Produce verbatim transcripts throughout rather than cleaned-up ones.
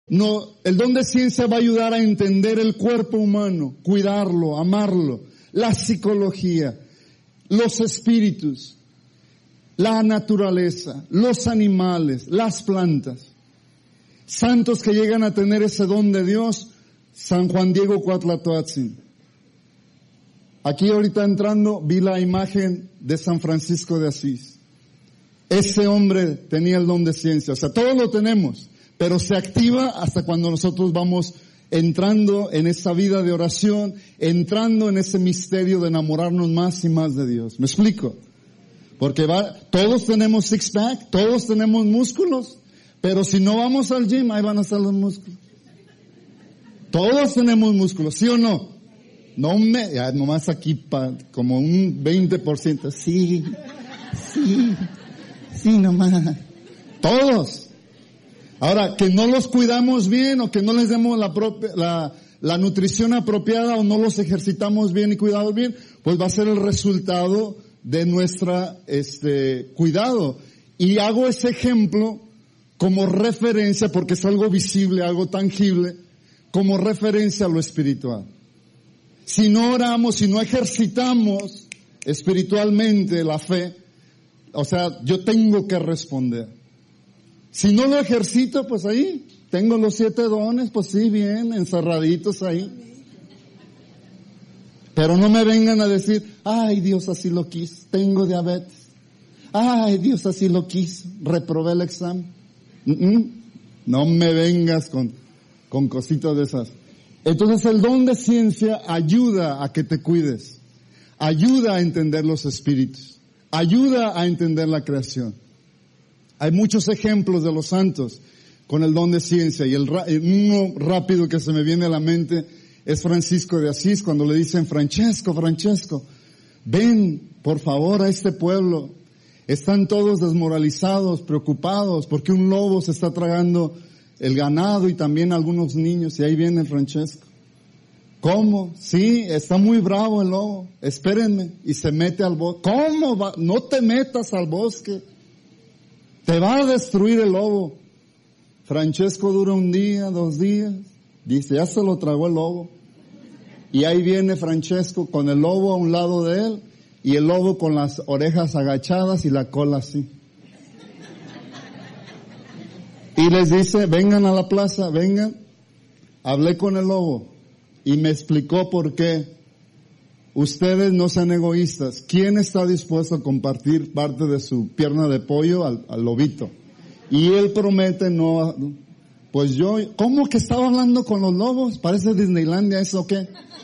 No, el don de ciencia va a ayudar a entender el cuerpo humano, cuidarlo, amarlo, la psicología, los espíritus, la naturaleza, los animales, las plantas. Santos que llegan a tener ese don de Dios, San Juan Diego Cuauhtlatoatzin. Aquí ahorita entrando vi la imagen de San Francisco de Asís. Ese hombre tenía el don de ciencia, o sea, todos lo tenemos, pero se activa hasta cuando nosotros vamos entrando en esa vida de oración, entrando en ese misterio de enamorarnos más y más de Dios. ¿Me explico? Porque va, todos tenemos six-pack, todos tenemos músculos, pero si no vamos al gym, ahí van a estar los músculos. Todos tenemos músculos, ¿sí o no? No me, ya nomás aquí pa, como un veinte por ciento. Sí, sí, sí nomás. Todos. Ahora, que no los cuidamos bien o que no les demos la propia, la, la nutrición apropiada o no los ejercitamos bien y cuidados bien, pues va a ser el resultado de nuestra, este, cuidado. Y hago ese ejemplo como referencia porque es algo visible, algo tangible, como referencia a lo espiritual. Si no oramos, si no ejercitamos espiritualmente la fe, o sea, yo tengo que responder. Si no lo ejercito, pues ahí, tengo los siete dones, pues sí, bien, encerraditos ahí. Pero no me vengan a decir, ay, Dios así lo quiso, tengo diabetes. Ay, Dios así lo quiso, reprobé el examen. Mm-mm. No me vengas con, con cositas de esas. Entonces el don de ciencia ayuda a que te cuides, ayuda a entender los espíritus, ayuda a entender la creación. Hay muchos ejemplos de los santos con el don de ciencia y el uno rápido que se me viene a la mente es Francisco de Asís cuando le dicen, Francesco, Francesco, ven por favor a este pueblo. Están todos desmoralizados, preocupados porque un lobo se está tragando el ganado y también algunos niños, y ahí viene Francesco. ¿Cómo? Sí, está muy bravo el lobo, espérenme, y se mete al bosque. ¿Cómo va? No te metas al bosque, te va a destruir el lobo. Francesco dura un día, dos días, dice, ya se lo tragó el lobo. Y ahí viene Francesco con el lobo a un lado de él, y el lobo con las orejas agachadas y la cola así. Y les dice, vengan a la plaza, vengan. Hablé con el lobo y me explicó por qué. Ustedes no sean egoístas. ¿Quién está dispuesto a compartir parte de su pierna de pollo al, al lobito? Y él promete no, pues yo, ¿cómo que estaba hablando con los lobos? Parece Disneylandia, ¿eso qué?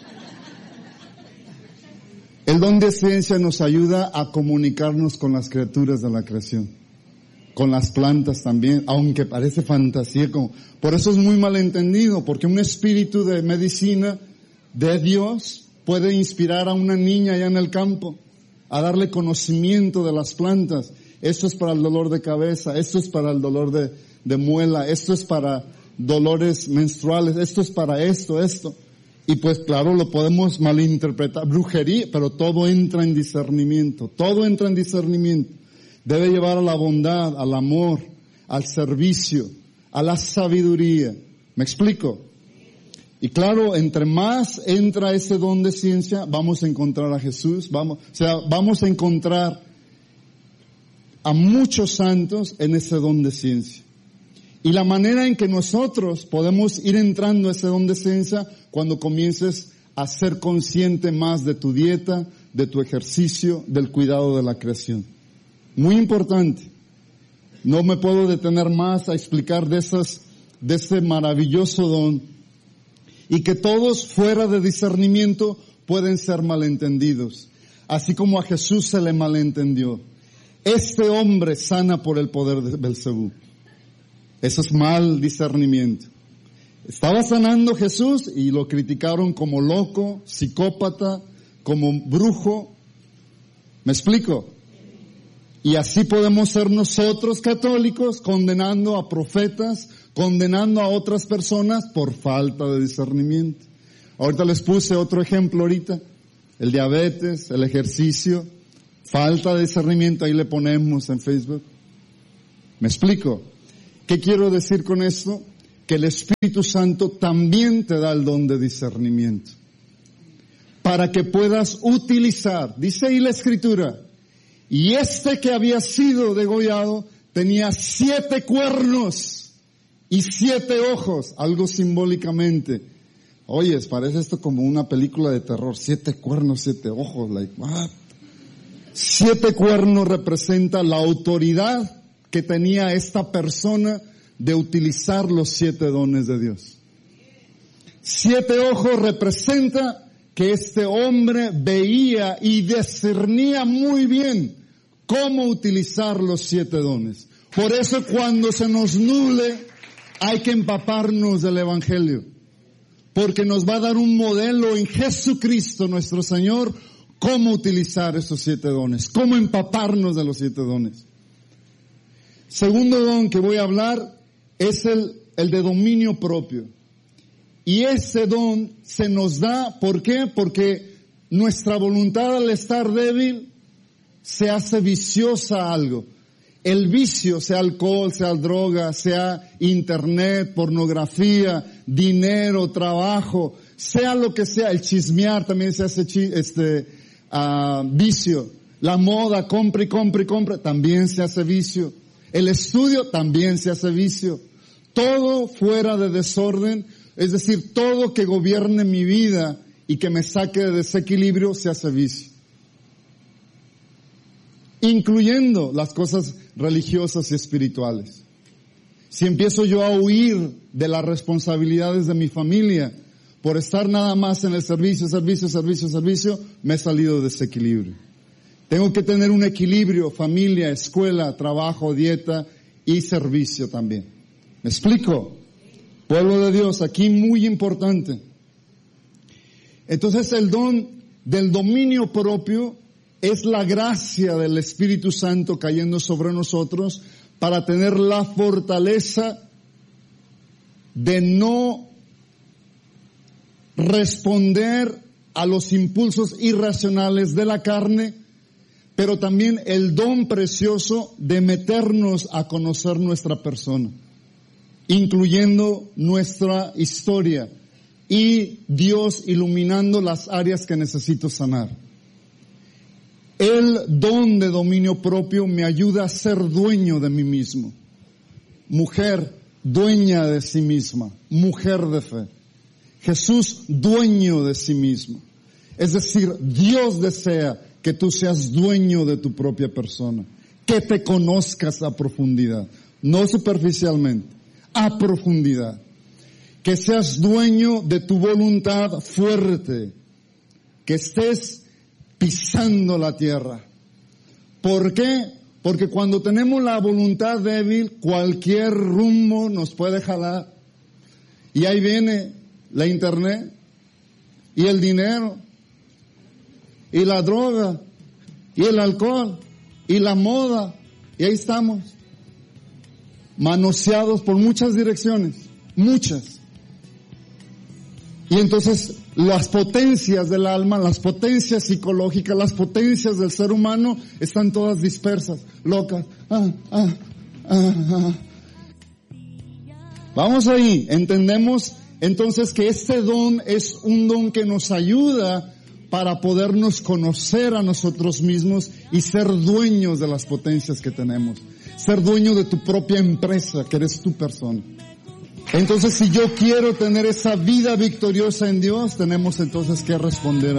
El don de ciencia nos ayuda a comunicarnos con las criaturas de la creación. Con las plantas también, aunque parece fantasía, como, por eso es muy malentendido, porque un espíritu de medicina de Dios puede inspirar a una niña allá en el campo, a darle conocimiento de las plantas. Esto es para el dolor de cabeza, esto es para el dolor de, de muela, esto es para dolores menstruales, esto es para esto, esto. Y pues claro, lo podemos malinterpretar, brujería, pero todo entra en discernimiento, todo entra en discernimiento. Debe llevar a la bondad, al amor, al servicio, a la sabiduría. ¿Me explico? Y claro, entre más entra ese don de ciencia, vamos a encontrar a Jesús, vamos, o sea, vamos a encontrar a muchos santos en ese don de ciencia. Y la manera en que nosotros podemos ir entrando a ese don de ciencia cuando comiences a ser consciente más de tu dieta, de tu ejercicio, del cuidado de la creación. Muy importante. No me puedo detener más a explicar de esas, de ese maravilloso don. Y que todos fuera de discernimiento pueden ser malentendidos. Así como a Jesús se le malentendió. Este hombre sana por el poder de Belzebú. Eso es mal discernimiento. Estaba sanando Jesús y lo criticaron como loco, psicópata, como brujo. ¿Me explico? Y así podemos ser nosotros católicos condenando a profetas, condenando a otras personas por falta de discernimiento. Ahorita les puse otro ejemplo ahorita, el diabetes, el ejercicio, falta de discernimiento, ahí le ponemos en Facebook. ¿Me explico? ¿Qué quiero decir con esto? que el Espíritu Santo también te da el don de discernimiento, para que puedas utilizar, dice ahí la Escritura, y este que había sido degollado tenía siete cuernos y siete ojos, algo simbólicamente. Oye, parece esto como una película de terror, siete cuernos, siete ojos, like what? Siete cuernos representa la autoridad que tenía esta persona de utilizar los siete dones de Dios. Siete ojos representa que este hombre veía y discernía muy bien cómo utilizar los siete dones. Por eso cuando se nos nuble, hay que empaparnos del Evangelio, porque nos va a dar un modelo en Jesucristo nuestro Señor, cómo utilizar esos siete dones, cómo empaparnos de los siete dones. Segundo don que voy a hablar es el, el de dominio propio. Y ese don se nos da, ¿por qué? Porque nuestra voluntad al estar débil se hace viciosa a algo. El vicio, sea alcohol, sea droga, sea internet, pornografía, dinero, trabajo, sea lo que sea, el chismear también se hace chi, este uh, vicio. La moda, compra y compra y compra, también se hace vicio. El estudio también se hace vicio. Todo fuera de desorden, es decir, todo que gobierne mi vida y que me saque de desequilibrio se hace vicio. Incluyendo las cosas religiosas y espirituales. Si empiezo yo a huir de las responsabilidades de mi familia por estar nada más en el servicio, servicio, servicio, servicio, me he salido de desequilibrio. Tengo que tener un equilibrio, familia, escuela, trabajo, dieta y servicio también. ¿Me explico? Pueblo de Dios, aquí muy importante. Entonces el don del dominio propio es la gracia del Espíritu Santo cayendo sobre nosotros para tener la fortaleza de no responder a los impulsos irracionales de la carne, pero también el don precioso de meternos a conocer nuestra persona, incluyendo nuestra historia y Dios iluminando las áreas que necesito sanar. El don de dominio propio me ayuda a ser dueño de mí mismo. Mujer, dueña de sí misma, mujer de fe. Jesús, dueño de sí mismo. Es decir, Dios desea que tú seas dueño de tu propia persona, que te conozcas a profundidad, no superficialmente, a profundidad. Que seas dueño de tu voluntad fuerte, que estés pisando la tierra. ¿Por qué? Porque cuando tenemos la voluntad débil, cualquier rumbo nos puede jalar. Y ahí viene la internet, y el dinero, y la droga, y el alcohol, y la moda, y ahí estamos, manoseados por muchas direcciones, muchas. Y entonces las potencias del alma, las potencias psicológicas, las potencias del ser humano están todas dispersas, locas. Ah, ah, ah, ah. Vamos ahí, entendemos entonces que este don es un don que nos ayuda para podernos conocer a nosotros mismos y ser dueños de las potencias que tenemos. Ser dueño de tu propia empresa, que eres tu persona. Entonces, si yo quiero tener esa vida victoriosa en Dios, tenemos entonces que responder a